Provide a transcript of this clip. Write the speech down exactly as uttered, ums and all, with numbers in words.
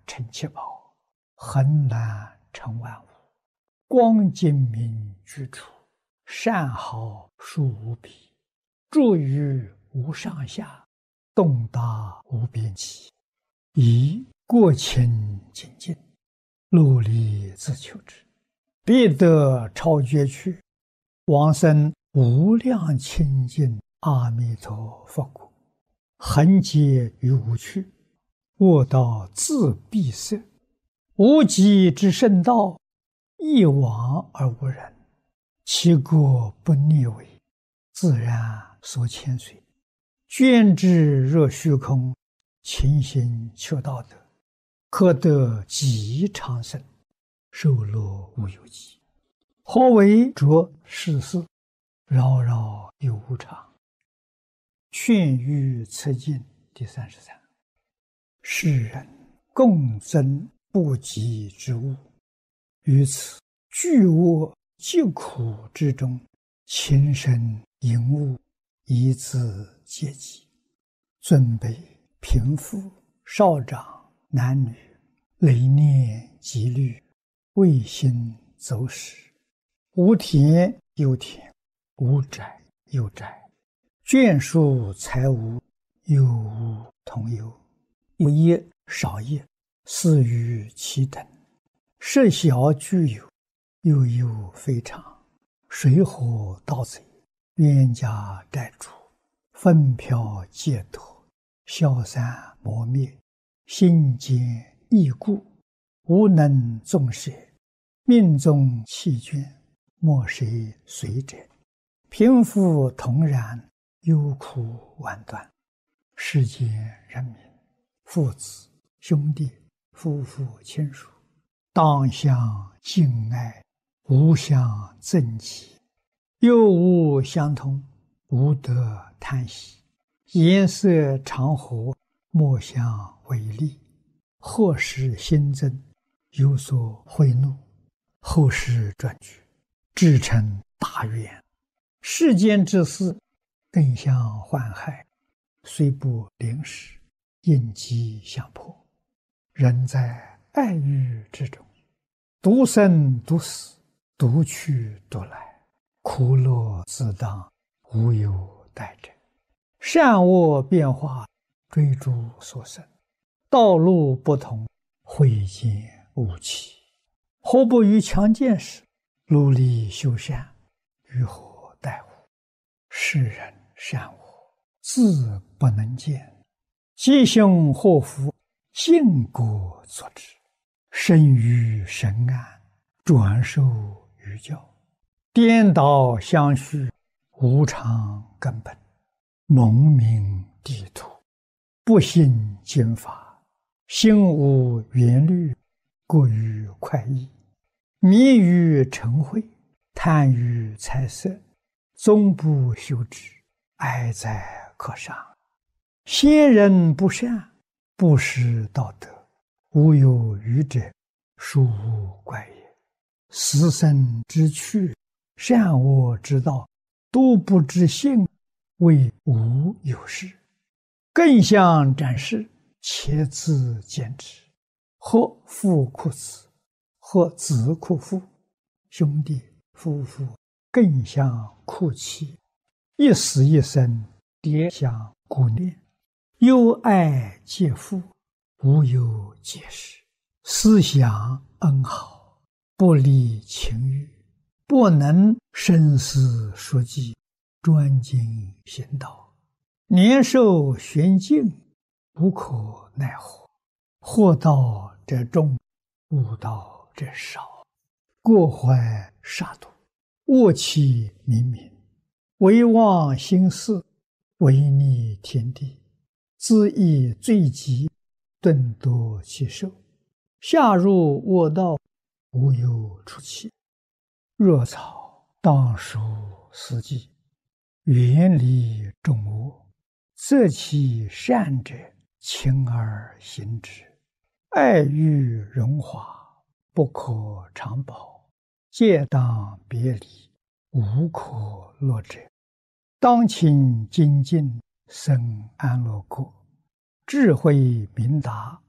成七宝，恒难成万物。光精明居处，善好殊无比。住于无上下，动达无边际。以过清精进，努力自求之，必得超绝去，往生无量清净阿弥陀佛国。恒劫于无趣，卧道自闭塞。无极之圣道，一往而无人。其国不逆违，自然所牵随。捐之若虚空，勤行求道德，可得极长生，受乐无有极。何为着世事，扰扰有无常。劝喻此经第三十三。世人共争不及之物，于此巨恶疾苦之中，情深淫恶，以自戒己。尊卑贫富少长男女，累念积虑，未心走使。无田有田，无宅有宅，眷属财物，有无同有。有业少业，似于其等。设小具有，又有非常。水火盗贼，冤家债主，纷飘劫夺，消散磨灭，心坚易故，无能纵舍。命中弃捐，莫谁随者。贫富同然，忧苦万端。世间人民，父子兄弟夫妇亲属，当相敬爱，无相憎忌。又无相通，无得贪喜。颜色常和，莫相违逆。或使新增，有所贿赂，后世转举，至成大愿。世间之事，更相患害，虽不临时，应机相迫。人在爱欲之中，独生独死，独去独来，苦乐自当，无有待者。善恶变化，追逐所生，道路不同，慧见无期。何不于强健时，努力修善，于何待乎？世人善恶，自不能见。吉凶祸福，尽果作之。生于神安，转受于教。颠倒相续，无常根本。蒙明地土，不信经法。心无缘虑，过于快意。迷于嗔恚，贪于财色。终不修之，哀哉可伤。先人不善，不识道德，无有余者，殊无怪也。死生之趣，善恶之道，都不知性，谓无有事。更相展示，且自见之。或父哭子，或子哭父，兄弟夫妇更相哭泣。一死一生，迭相顾念。忧爱皆父，无有解释。思想恩好，不离情欲，不能生死说计，专精行道。年寿玄境，无可奈何。祸道者众，悟道者少。过怀杀戮，恶气冥冥。唯忘心事，违逆天地。自意罪极，顿夺其寿。下入恶道，无有出期。若草当属四季，远离众恶。择其善者，勤而行之。爱欲荣华，不可长保。戒当别离，无可乐者。当勤精进，生安乐国。智慧明达，